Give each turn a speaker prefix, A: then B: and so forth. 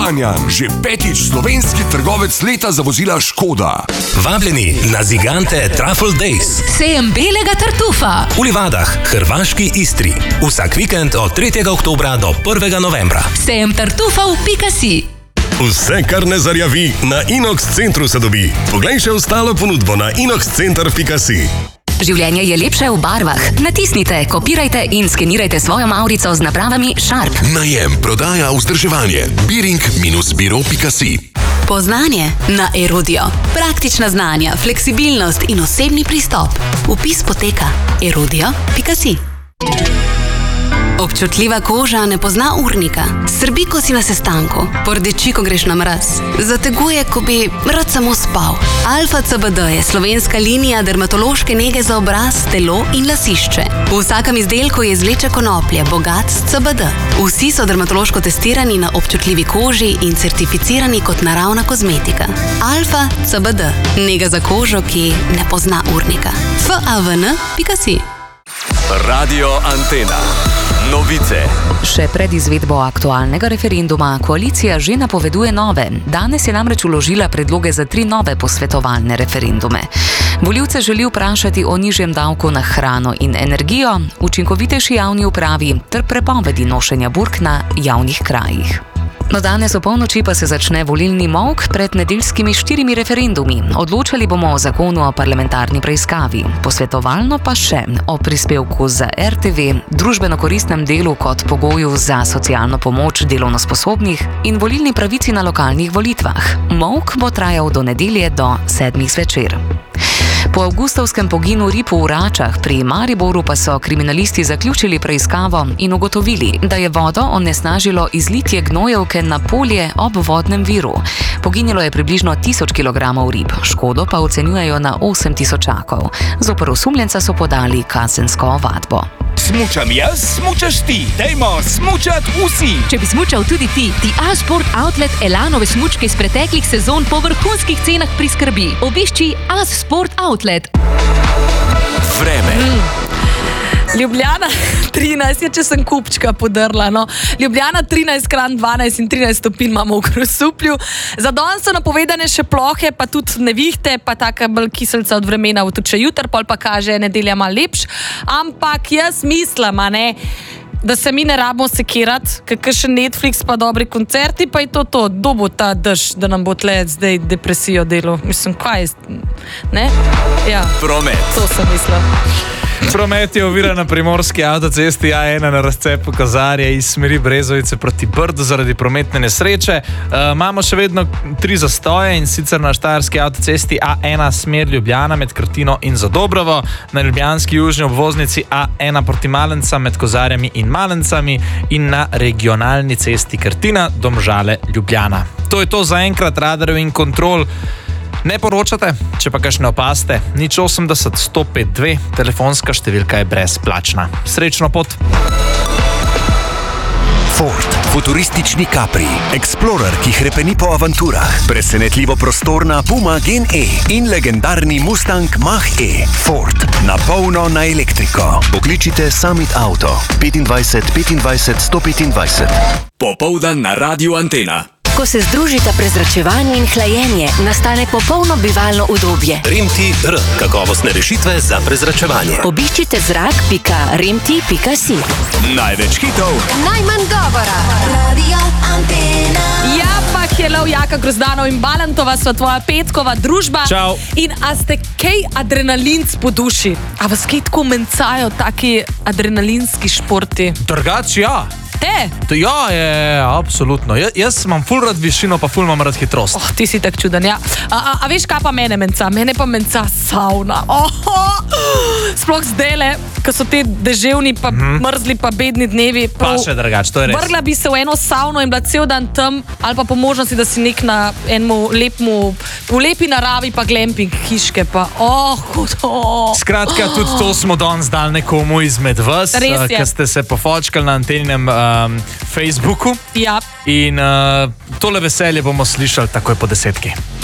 A: Kranjan, že 5. slovenski trgovec leta za vozila Škoda.
B: Vabljeni na Zigante Truffle Days.
C: Sejem belega tartufa.
B: V Livadah, hrvaški Istri. Vsak vikend od 3. oktobra do 1. novembra.
C: Sejem tartufa v Pikasi.
D: Vse, kar ne zarjavi, na Inox centru se dobi. Poglej še ostalo ponudbo na inoxcenter.si.
C: Življenje je lepše v barvah. Natisnite, kopirajte in skenirajte svojo mavrico z napravami Sharp.
A: Najem, prodaja, vzdrževanje. Biring-biro.si.
E: Poznanje na Erudio. Praktična znanja, fleksibilnost in osebni pristop. Vpis poteka erudio.si. Občutljiva koža ne pozna urnika. Srbi, ko si na sestanku. Pordeči, ko greš na mraz. Zateguje, ko bi rad samo spal. Alfa CBD je slovenska linija dermatološke nege za obraz, telo in lasišče. V vsakem izdelku je izvleče konoplje, bogat s CBD. Vsi so dermatološko testirani na občutljivi koži in certificirani kot naravna kozmetika. Alfa CBD. Nega za kožo, ki ne pozna urnika. favn.si.
F: Radio Antena. Novice.
C: Še pred izvedbo aktualnega referenduma koalicija že napoveduje nove. Danes je namreč vložila predloge za 3 nove posvetovalne referendume. Volivce želi vprašati o nižjem davku na hrano in energijo, učinkovitejši javni upravi ter prepovedi nošenja burk na javnih krajih. No, danes o polnoči pa se začne volilni molk pred nedeljskimi 4 referendumi. Odločali bomo o zakonu o parlamentarni preiskavi, posvetovalno pa še o prispevku za RTV, družbeno-koristnem delu kot pogoju za socialno pomoč delovno sposobnih in volilni pravici na lokalnih volitvah. Molk bo trajal do nedelje do 7. zvečer. Po avgustovskem poginu rib v Račah pri Mariboru pa so kriminalisti zaključili preiskavo in ugotovili, da je vodo onesnažilo izlitje gnojevke na polje ob vodnem viru. Poginilo je približno 1000 kg rib, škodo pa ocenjujejo na 8000. Zoper osumljenca so podali kazensko ovadbo.
G: Smučam jaz, smučaš ti. Dajmo smučat vsi.
H: Če bi smučal tudi ti, ti A-Sport Outlet Elanove smučke iz preteklih sezon po vrhunskih cenah priskrbi. Obišči A-Sport Outlet.
F: Vreme.
I: Ljubljana 13, če sem kupčka podrla, no. Ljubljana 13x12 in 13 stopinj imamo v Grosuplju. Za danes so napovedane še plohe, pa tudi nevihte, pa taka bolj kiselca od vremena v tudi še jutr, pol pa kaže nedelja malo lepš. Ampak jaz mislim, da se mi ne rabimo sekirati, kakor še Netflix pa dobri koncerti, pa je to. Kdo bo ta dež, da nam bo tle zdaj depresijo delo? Mislim, kaj je? Ne? Ja.
F: Promet.
I: To sem mislila.
J: Promet je ovira na primorski avtocesti A1 na razcepu Kozarje iz smeri Brezovice proti Brdu zaradi prometne nesreče. Imamo še vedno 3 zastoje in sicer na štajerski avtocesti A1 smer Ljubljana med Krtino in Zadobrovo, na ljubljanski južni obvoznici A1 proti Malencam med Kozarjami in Malencami in na regionalni cesti Krtina Domžale Ljubljana. To je to za enkrat, radarjev in kontrol ne poročate, če pa kakšne opaste, 080 105 2, telefonska številka je brezplačna. Srečno pot!
K: Ford, futuristični Capri, Explorer, ki hrepeni po avanturah, presenetljivo prostorna Puma Gen E in legendarni Mustang Mach-E. Ford, na polno na elektriko. Pokličite Summit Auto 25 25 125.
F: Popoldan na Radio Antena.
L: Ko se združita prezračevanje in hlajenje, nastane popolno bivalno udobje.
B: Remti-R, kakovostne rešitve za prezračevanje.
L: Obiščite zrak.remti.si.
F: Največ hitov,
E: Najmanj govora. Radio Antena.
I: Ja, pa hello, Jaka Grozdanov in Balantova sva tvoja petkova družba.
J: Čau.
I: In a ste kaj adrenalinc po duši? A vas kaj tako mencajo taki adrenalinski športi?
J: Drugač, ja.
I: Te?
J: Ja, absolutno. Jaz imam ful rad višino, pa ful imam rad hitrost.
I: Ti si tak čuden, ja. A veš, kaj pa mene menca? Mene pa menca savna. Sploh zdajle, ko so te deževni, pa mrzli, pa bedni dnevi.
J: Pa še drugač, to je res.
I: Vrgla bi se v eno savno in bila cel dan tam, ali pa po možnosti, da si nek na enemu v lepi naravi, pa glamping hiške, pa
J: Skratka, tudi to smo danes dali nekomu izmed vas, ki ste se pofočkali na Anteninem Facebooku.
I: Ja.
J: In tole veselje bomo slišali takoj po 10.